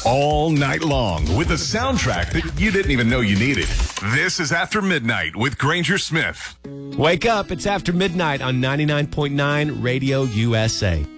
all night long with a soundtrack that you didn't even know you needed. This is After Midnight with Granger Smith. Wake up. It's After Midnight on 99.9 Radio USA.